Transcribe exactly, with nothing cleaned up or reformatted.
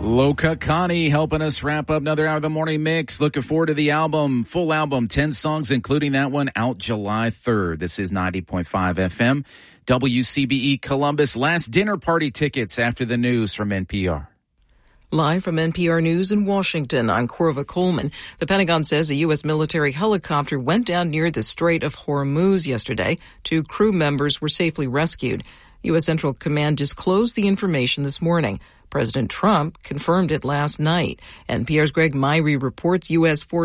Loca Connie helping us wrap up another hour of the morning mix. Looking forward to the album, full album, ten songs, including that one, out July third. This is ninety point five F M, W C B E Columbus. Last dinner party tickets after the news from N P R. Live from N P R News in Washington, I'm Corva Coleman. The Pentagon says a U S military helicopter went down near the Strait of Hormuz yesterday. Two crew members were safely rescued. U S Central Command disclosed the information this morning. President Trump confirmed it last night. N P R's Greg Myrie reports U S forces